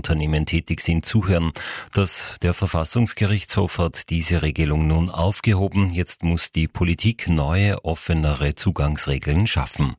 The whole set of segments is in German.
Unternehmen tätig sind, zuhören. Der Verfassungsgerichtshof hat diese Regelung nun aufgehoben. Jetzt muss die Politik neue, offenere Zugangsregeln schaffen.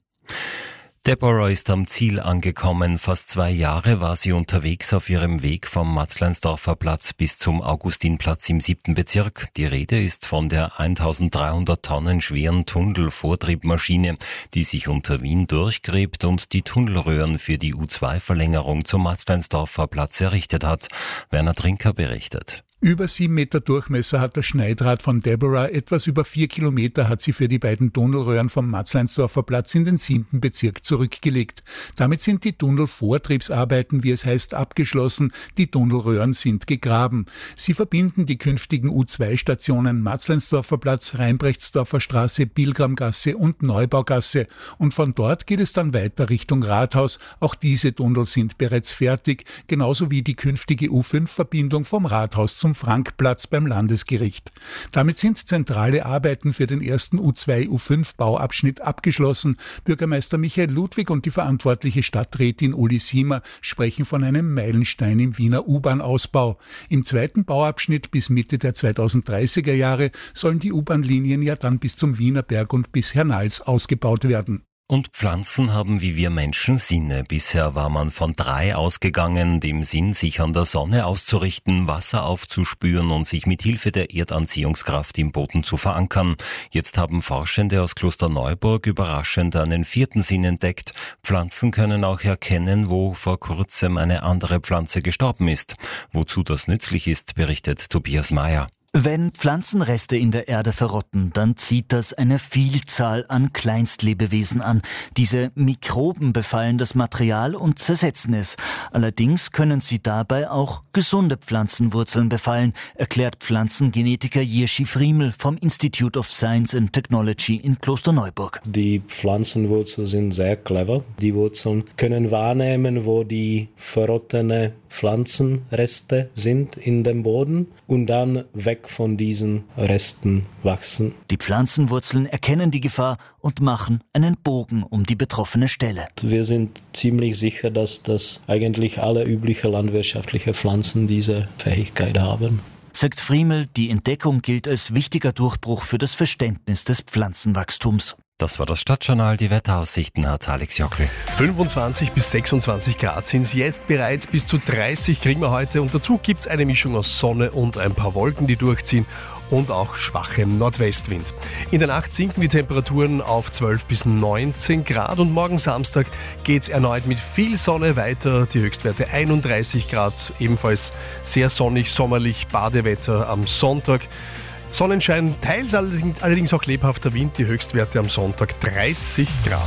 Deborah ist am Ziel angekommen. Fast 2 Jahre war sie unterwegs auf ihrem Weg vom Matzleinsdorfer Platz bis zum Augustinplatz im 7. Bezirk. Die Rede ist von der 1300 Tonnen schweren Tunnelvortriebmaschine, die sich unter Wien durchgräbt und die Tunnelröhren für die U2-Verlängerung zum Matzleinsdorfer Platz errichtet hat. Werner Trinker berichtet. Über 7 Meter Durchmesser hat das Schneidrad von Deborah, etwas über 4 Kilometer hat sie für die beiden Tunnelröhren vom Matzleinsdorfer Platz in den 7. Bezirk zurückgelegt. Damit sind die Tunnelvortriebsarbeiten, wie es heißt, abgeschlossen. Die Tunnelröhren sind gegraben. Sie verbinden die künftigen U2-Stationen Matzleinsdorfer Platz, Reinbrechtsdorfer Straße, Pilgramgasse und Neubaugasse. Und von dort geht es dann weiter Richtung Rathaus. Auch diese Tunnel sind bereits fertig, genauso wie die künftige U5-Verbindung vom Rathaus zum Frankplatz beim Landesgericht. Damit sind zentrale Arbeiten für den ersten U2-U5-Bauabschnitt abgeschlossen. Bürgermeister Michael Ludwig und die verantwortliche Stadträtin Uli Siemer sprechen von einem Meilenstein im Wiener U-Bahn-Ausbau. Im zweiten Bauabschnitt bis Mitte der 2030er Jahre sollen die U-Bahn-Linien ja dann bis zum Wienerberg und bis Hernals ausgebaut werden. Und Pflanzen haben wie wir Menschen Sinne. Bisher war man von 3 ausgegangen, dem Sinn, sich an der Sonne auszurichten, Wasser aufzuspüren und sich mit Hilfe der Erdanziehungskraft im Boden zu verankern. Jetzt haben Forschende aus Klosterneuburg überraschend einen 4. Sinn entdeckt. Pflanzen können auch erkennen, wo vor kurzem eine andere Pflanze gestorben ist. Wozu das nützlich ist, berichtet Tobias Mayer. Wenn Pflanzenreste in der Erde verrotten, dann zieht das eine Vielzahl an Kleinstlebewesen an. Diese Mikroben befallen das Material und zersetzen es. Allerdings können sie dabei auch gesunde Pflanzenwurzeln befallen, erklärt Pflanzengenetiker Jirschi Friemel vom Institute of Science and Technology in Klosterneuburg. Die Pflanzenwurzeln sind sehr clever. Die Wurzeln können wahrnehmen, wo die verrottene Pflanzenreste sind in dem Boden und dann weg von diesen Resten wachsen. Die Pflanzenwurzeln erkennen die Gefahr und machen einen Bogen um die betroffene Stelle. Wir sind ziemlich sicher, dass das eigentlich alle üblichen landwirtschaftlichen Pflanzen diese Fähigkeit haben. Sagt Friemel, die Entdeckung gilt als wichtiger Durchbruch für das Verständnis des Pflanzenwachstums. Das war das Stadtjournal. Die Wetteraussichten hat Alex Jockel. 25 bis 26 Grad sind es jetzt bereits, bis zu 30 kriegen wir heute. Und dazu gibt es eine Mischung aus Sonne und ein paar Wolken, die durchziehen und auch schwachem Nordwestwind. In der Nacht sinken die Temperaturen auf 12 bis 19 Grad und morgen Samstag geht es erneut mit viel Sonne weiter. Die Höchstwerte 31 Grad, ebenfalls sehr sonnig, sommerlich, Badewetter am Sonntag. Sonnenschein, teils allerdings auch lebhafter Wind, die Höchstwerte am Sonntag 30 Grad.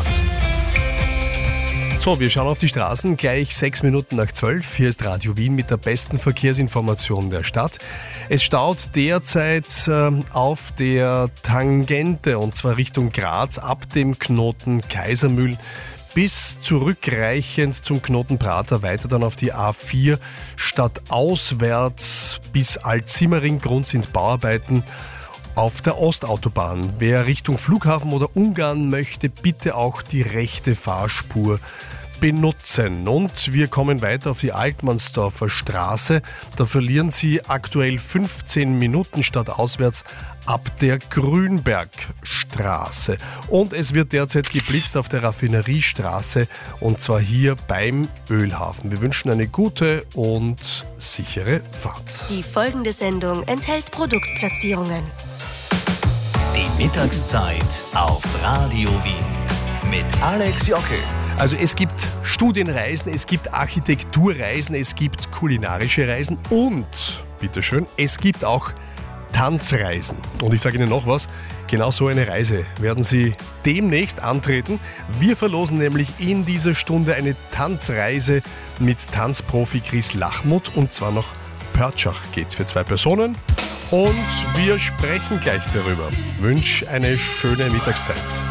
So, wir schauen auf die Straßen, gleich 6 Minuten nach 12. Hier ist Radio Wien mit der besten Verkehrsinformation der Stadt. Es staut derzeit auf der Tangente und zwar Richtung Graz ab dem Knoten Kaisermühl bis zurückreichend zum Knoten Prater, weiter dann auf die A4 stadtauswärts bis Altsimmering. Grund sind Bauarbeiten auf der Ostautobahn. Wer Richtung Flughafen oder Ungarn möchte, bitte auch die rechte Fahrspur benutzen. Und wir kommen weiter auf die Altmannsdorfer Straße. Da verlieren Sie aktuell 15 Minuten stadtauswärts ab der Grünbergstraße. Und es wird derzeit geblitzt auf der Raffineriestraße und zwar hier beim Ölhafen. Wir wünschen eine gute und sichere Fahrt. Die folgende Sendung enthält Produktplatzierungen. Die Mittagszeit auf Radio Wien mit Alex Jockel. Also es gibt Studienreisen, es gibt Architekturreisen, es gibt kulinarische Reisen und, bitteschön, es gibt auch Tanzreisen. Und ich sage Ihnen noch was, genau so eine Reise werden Sie demnächst antreten. Wir verlosen nämlich in dieser Stunde eine Tanzreise mit Tanzprofi Chris Lachmuth und zwar nach Pörtschach geht's für 2 Personen. Und wir sprechen gleich darüber. Ich wünsche eine schöne Mittagszeit.